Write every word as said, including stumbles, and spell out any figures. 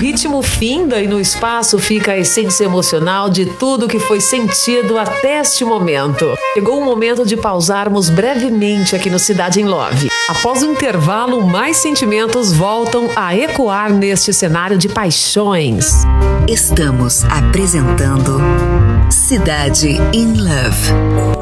ritmo finda e no espaço fica a essência emocional de tudo que foi sentido até este momento. Chegou o momento de pausarmos brevemente aqui no Cidade em Love. Após o intervalo, mais sentimentos voltam a ecoar neste cenário de paixões. Estamos apresentando Cidade in Love.